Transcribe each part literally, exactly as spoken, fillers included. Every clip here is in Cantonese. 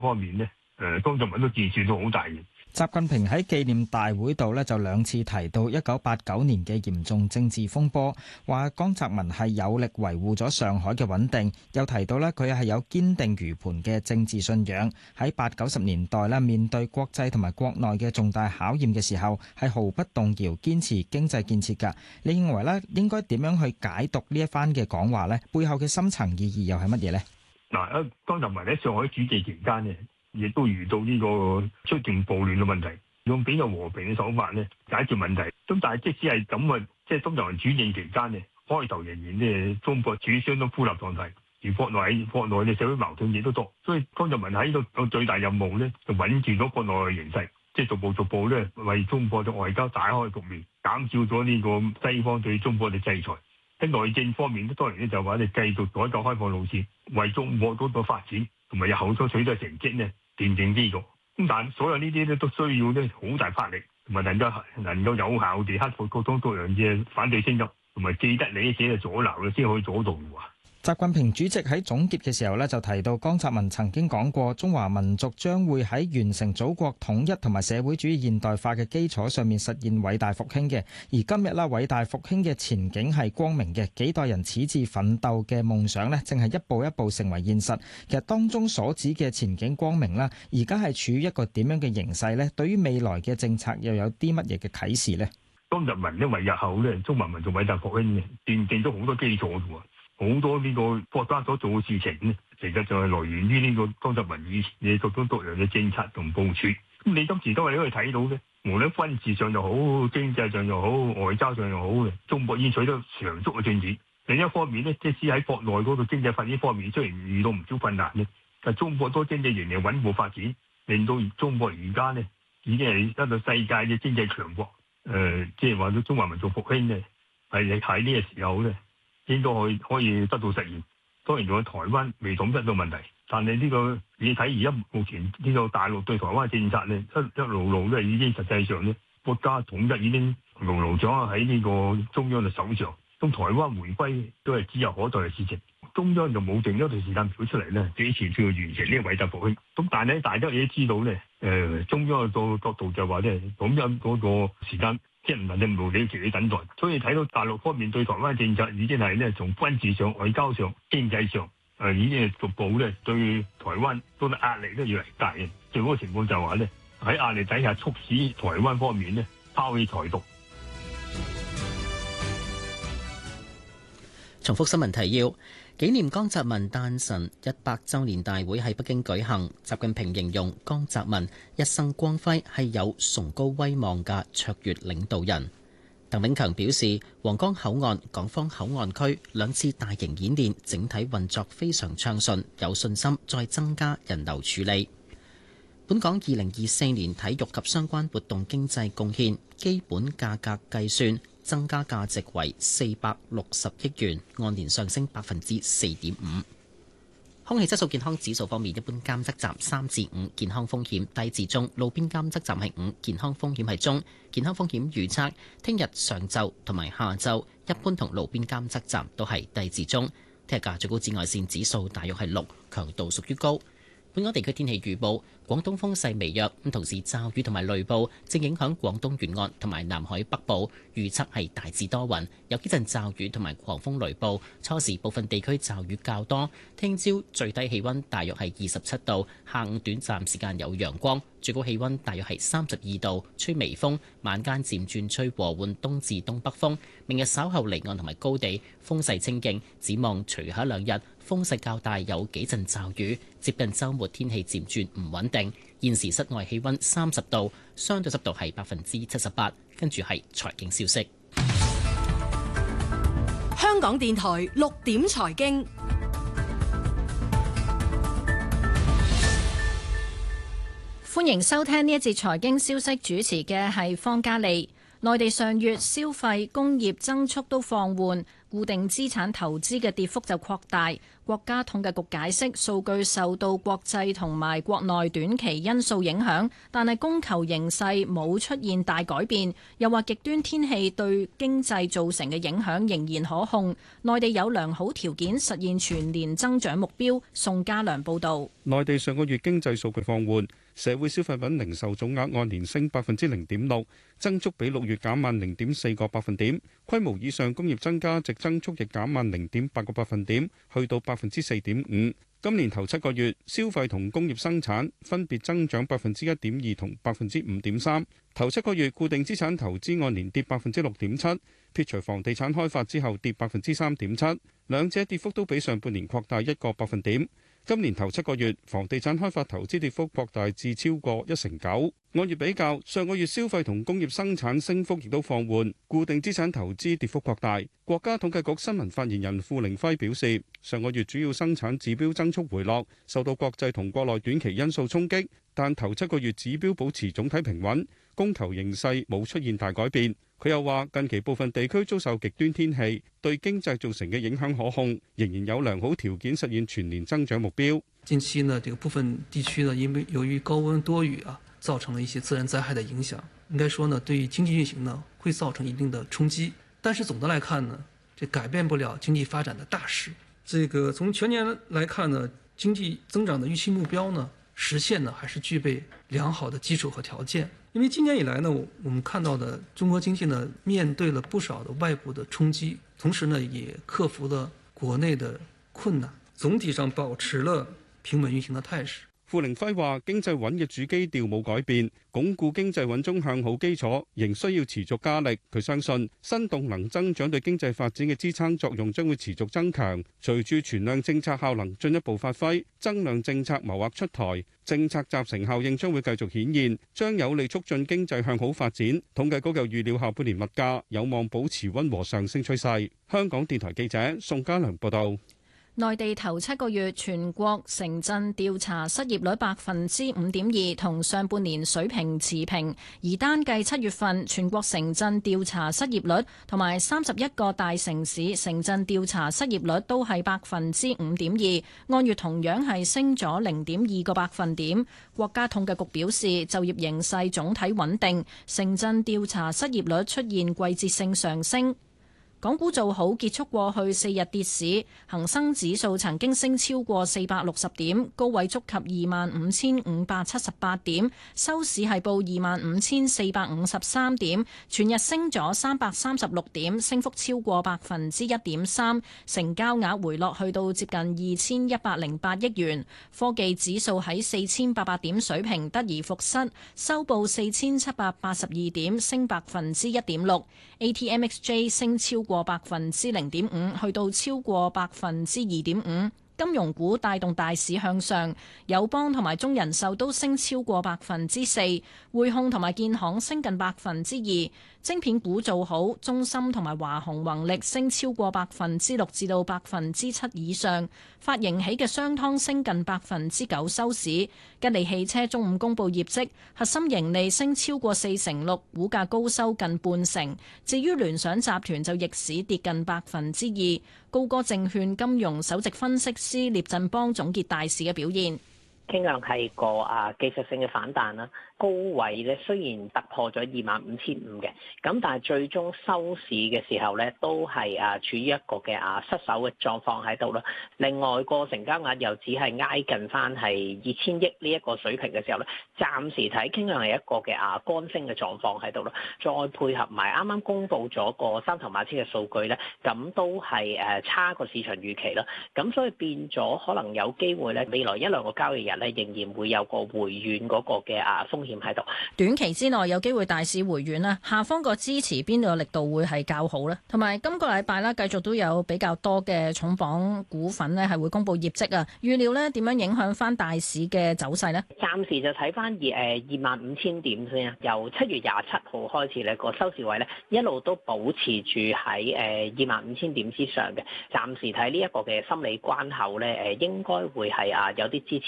方面咧，誒江澤民都建設到好大嘅。 習近平喺紀念大會度咧就兩次提到一九八九年嘅嚴重政治風波，話江澤民係有力維護咗上海嘅穩定，又提到咧佢係有堅定如磐嘅政治信仰，喺八九十年代咧面對國際同埋國內嘅重大考驗嘅時候係毫不動搖堅持經濟建設㗎。你認為咧應該點樣去解讀呢一番嘅講話呢？背後嘅深層意義又係乜嘢呢？ 嗱，江澤民喺上海主政期間呢，亦都遇到呢個出現暴亂嘅問題，用比較和平嘅手法咧解決問題。咁但係即使係咁嘅，即係江澤民主政期間咧，開頭仍然咧中國處於相當孤立狀態，而國內喺國內嘅社會矛盾亦都多，所以江澤民喺度個最大任務咧就穩住咗國內嘅形勢，即係逐步逐步咧為中國嘅外交打開局面，減少咗呢個西方對中國嘅制裁。喺內政方面，當然咧就話你繼續改革開放路線，為中國嗰個發展同埋日後所取得成績咧奠定基礎。咁但所有呢啲咧都需要咧好大魄力，同埋能夠能夠有效地克服各種各樣嘅反對聲音，同埋既得利益者嘅阻撓咧，先可以做到嘅。 習近平主席喺總結嘅時候咧，就提到江澤民曾經講過，中華民族將會喺完成祖國統一同埋社會主義現代化嘅基礎上面實現偉大復興嘅。而今日啦，偉大復興嘅前景係光明嘅，幾代人矢志奮鬥嘅夢想咧，正係一步一步成為現實。其實當中所指嘅前景光明啦，而家係處於一個點樣嘅形勢咧？對於未來嘅政策又有啲乜嘢嘅啟示呢？ 江澤民因為日後咧，中華民族偉大復興嘅奠定咗好多基礎嘅喎。好多呢個國家所做嘅事情呢，其實就係來源於呢個江澤民以前嘅各種各樣嘅政策同部署。咁你今時都係可以睇到嘅，無論軍事上又好，經濟上又好，外交上又好嘅，中國已經取得長足嘅進展。另一方面呢，即使喺國內嗰個經濟發展方面雖然遇到唔少困難嘅，但中國多經濟仍然穩步發展，令到中國而家呢已經係得到世界嘅經濟強國。誒、呃，即係話到中華民族復興呢，係喺呢個時候呢，應該可以可以得到實現。當然仲有台灣未統一到問題，但係呢個你睇而家目前呢個大陸對台灣政策咧，一一路路咧已經實際上咧國家統一已經牢牢掌握喺呢個中央嘅手上。咁台灣回歸都係指日可待嘅事情，中央就冇定一段時間表出嚟咧，幾時先要完成呢個偉大復興。咁但係咧，大家亦都知道咧，誒、呃、中央個角度就話咧，咁樣嗰個時間。即係唔能夠無理期地等待，所以睇到大陸方面對台灣政策已經係咧從軍事上、外交上、經濟上，誒、呃、已經係逐步咧對台灣嗰個壓力都越嚟越大嘅。最好嘅情況就係話咧喺壓力底下促使台灣方面咧拋棄台獨。 重複新聞提要。紀念江澤民誕辰一百週年大會喺北京舉行，習近平形容江澤民一生光輝，係有崇高威望嘅卓越領導人。鄧炳強表示，皇崗口岸、港方口岸區兩次大型演練整體運作非常暢順，有信心再增加人流處理。本港二零二四年體育及相關活動經濟貢獻基本價格計算增加價值為四百六十億元，按年上升百分之四點五。空氣質素健康指數方面，一般監測站三至五，健康風險低至中；路邊監測站係五，健康風險係中。健康風險預測，聽日上晝同埋下晝，一般同路邊監測站都係低至中。聽日嘅最高紫外線指數大約係六，強度屬於高。本港地區天氣預報，廣東風勢微弱，咁同時驟雨同埋雷暴正影響廣東沿岸同埋南海北部，預測係大致多雲，有幾陣驟雨同埋狂風雷暴，初時部分地區驟雨較多。聽朝最低氣溫大約係二十七度，下午短暫時間有陽光，最高氣溫大約係三十二度，吹微風，晚間漸轉吹和緩東至東北風。明日稍後離岸同埋高地風勢清勁，展望隨後兩日風勢較大，有幾陣驟雨。接近週末天氣漸轉唔穩定。現時室外氣溫三十度，相對濕度係百分之七十八。跟住係財經消息。 香港電台六點財經，歡迎收聽呢一節財經消息，主持嘅係方嘉利。內地上月消費、工業增速都放緩，固定資產投資嘅跌幅就擴大。 國家統計局解釋，數據受到國際同埋國內短期因素影響，但係供求形勢冇出現大改變。又話極端天氣對經濟造成嘅影響仍然可控，內地有良好條件實現全年增長目標。宋家良報導。 內地上個月經濟數據放緩，社會消費品零售總額按年升百分之零點六，增速比六月減慢零點四個百分點。規模以上工業增加值增速亦減慢零點八個百分點，去到百分之四點五。今年頭七個月，消費同工業生產分別增長百分之一點二同百分之五點三。頭七個月固定資產投資按年跌百分之六點七，撇除房地產開發之後跌百分之三點七，兩者跌幅都比上半年擴大一個百分點。今年頭七個月，房地產開發投資跌幅擴大至超過一成九。按月比較，上個月消費同工業生產升幅亦都放緩，固定資產投資跌幅擴大。國家統計局新聞發言人傅凌輝表示，上個月主要生產指標增速回落，受到國際同國內短期因素衝擊，但頭七個月指標保持總體平穩，供求形勢冇出現大改變。佢又話，近期部分地區遭受極端天氣，對經濟造成嘅影響可控，仍然有良好條件實現全年增長目標。 近期呢，這個部分地區呢，因為由於高溫多雨啊，造成了一些自然災害的影響，應該說呢，對於經濟運行呢，會造成一定的衝擊。但是總的來看呢，這改變不了經濟發展的大勢。這個從全年來看呢，經濟增長的預期目標呢，實現呢，還是具備良好的基礎和條件。因為今年以來呢，我們看到的中國經濟呢，面對了不少的外部的衝擊，同時呢，也克服了國內的困難，總體上保持了平穩運行的態勢。 傅凌輝話：經濟穩嘅主基調冇改變，鞏固經濟穩中向好基礎仍需要持續加力。佢相信新動能增長對經濟發展嘅支撐作用將會持續增強。隨住存量政策效能進一步發揮，增量政策謀劃出台，政策集成效應將會繼續顯現，將有利促進經濟向好發展。統計局又預料下半年物價有望保持溫和上升趨勢。香港電台記者宋家良報道。 內地頭七個月全國城鎮調查失業率百分之五點二，同上半年水平持平。而單計七月份全國城鎮調查失業率同埋三十一個大城市城鎮調查失業率都係百分之五點二，按月同樣係升咗零點二個百分點。國家統計局表示，就業形勢總體穩定，城鎮調查失業率出現季節性上升。港股做好，結束過去四日跌市，恒生指數曾經升超過四百六十點，高位觸及二萬五千五百七十八點，收市係報二萬五千四百五十三點，全日升咗三百三十六點，升幅超過百分之一點三，成交額回落去到接近二千一百零八億元。科技指數喺四千八百點水平得而復失，收報四千七百八十二點，升百分之一點六。A T M X J 升超過百分之零點五，去到超過百分之二點五。金融股帶動大市向上，友邦同埋中人壽都升超過百分之四，匯控同埋建行升近百分之二。晶片股做好，中芯同埋華虹宏力升超過百分之六至到百分之七以上。發盈喜嘅商湯升近百分之九收市。吉利汽車中午公布業績，核心盈利升超過四成六，股價高收近半成。至於聯想集團就逆市跌近百分之二。高歌證券金融首席分析師聶振邦總結大市嘅表現。 傾向係個啊技術性嘅反彈啦，高位咧雖然突破咗二萬五千五嘅，咁但係最終收市嘅時候咧都係啊處於一個嘅啊失守嘅狀況喺度啦。另外個成交額又只係挨近翻係二千億呢一個水平嘅時候咧，暫時睇傾向係一個嘅啊乾升嘅狀況喺度啦。再配合埋啱啱公布咗個三頭馬車嘅數據咧，咁都係誒差過市場預期啦。咁所以變咗可能有機會咧，未來一兩個交易日咧仍然會有個回軟嗰個嘅啊風險喺度。 短期之內有機會大市回軟啦，下方個支持邊度嘅力度會係較好咧？同埋今個禮拜啦，繼續都有比較多嘅重磅股份咧係會公布業績啊。預料咧點樣影響翻大市嘅走勢呢？ 暫時就睇翻二誒二萬五千點先啊。由七月廿七號開始咧，個收市位咧一路都保持住喺誒二萬五千點之上嘅。暫時睇呢一個嘅心理關口咧誒，應該會係啊有啲支持嘅狀況。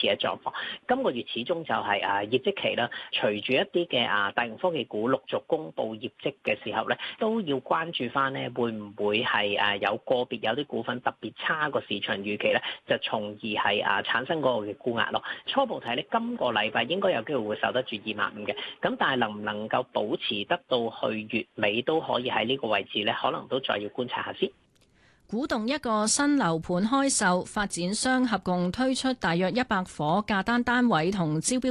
況。今個月始終就係啊業績期啦，隨住一啲嘅啊大型科技股陸續公布業績嘅時候咧，都要關注翻咧，會唔會係誒有個別有啲股份特別差過市場預期咧，就從而係啊產生嗰個嘅沽壓咯。初步睇咧，今個禮拜應該有機會會守得住二萬五嘅，咁但係能唔能夠保持得到去月尾都可以喺呢個位置咧，可能都再要觀察下先。 古洞一個新樓盤開售，發展商合共推出大約一百伙價單單位同招標